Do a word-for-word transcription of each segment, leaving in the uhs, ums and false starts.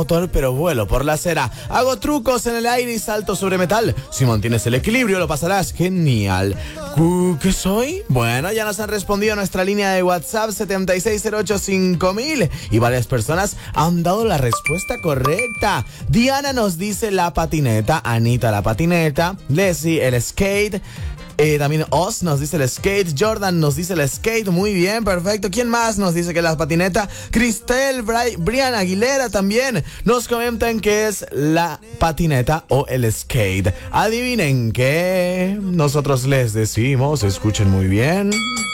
motor, pero vuelo por la acera. Hago trucos en el aire y salto sobre metal. Si mantienes el equilibrio, lo pasarás genial. ¿Qué soy? Bueno, ya nos han respondido a nuestra línea de WhatsApp setenta y seis cero ocho cinco mil y varias personas han dado la respuesta correcta. Diana nos dice la patineta, Anita la patineta, Leslie el skate. Eh, también Oz nos dice el skate, Jordan nos dice el skate, muy bien, perfecto. ¿Quién más nos dice que la patineta? Cristel, Bri- Brian Aguilera también nos comentan que es la patineta o el skate. Adivinen qué, nosotros les decimos, escuchen muy bien.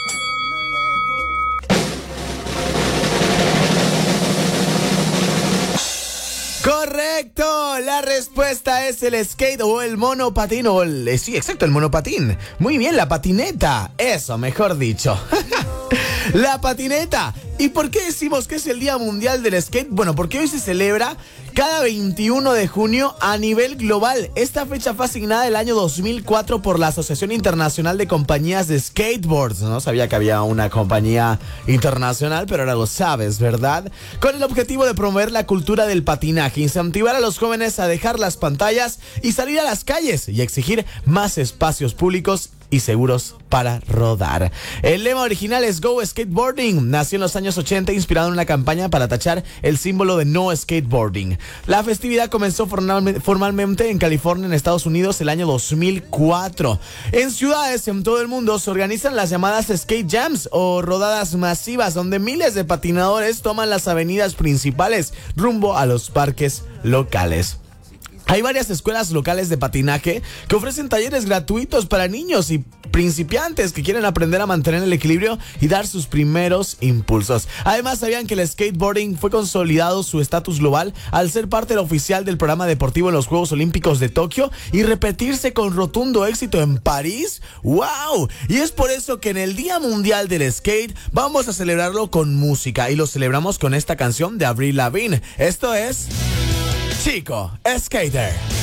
Correcto, la respuesta es el skate o el monopatín o el... Sí, exacto, el monopatín. Muy bien, la patineta, eso, mejor dicho. La patineta. ¿Y por qué decimos que es el Día Mundial del Skate? Bueno, porque hoy se celebra cada veintiuno de junio a nivel global. Esta fecha fue asignada el año dos mil cuatro por la Asociación Internacional de Compañías de Skateboards. No sabía que había una compañía internacional, pero ahora lo sabes, ¿verdad? Con el objetivo de promover la cultura del patinaje, incentivar a los jóvenes a dejar las pantallas y salir a las calles y exigir más espacios públicos y seguros para rodar. El lema original es Go Skateboarding. Nació en los años ochenta inspirado en una campaña para tachar el símbolo de no skateboarding. La festividad comenzó formal, formalmente en California, en Estados Unidos, el año dos mil cuatro. En ciudades en todo el mundo se organizan las llamadas skate jams o rodadas masivas, donde miles de patinadores toman las avenidas principales rumbo a los parques locales. Hay varias escuelas locales de patinaje que ofrecen talleres gratuitos para niños y principiantes que quieren aprender a mantener el equilibrio y dar sus primeros impulsos. Además, sabían que el skateboarding fue consolidado su estatus global al ser parte del oficial del programa deportivo en los Juegos Olímpicos de Tokio y repetirse con rotundo éxito en París. ¡Wow! Y es por eso que en el Día Mundial del Skate vamos a celebrarlo con música y lo celebramos con esta canción de Avril Lavigne. Esto es... Chico Skater.